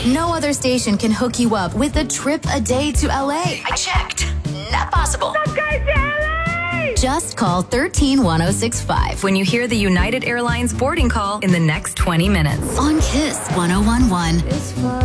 No other station can hook you up with a trip a day to LA. I checked. Not possible. Just call 131065 When you hear the United Airlines boarding call in the next 20 minutes. on KISS 1011.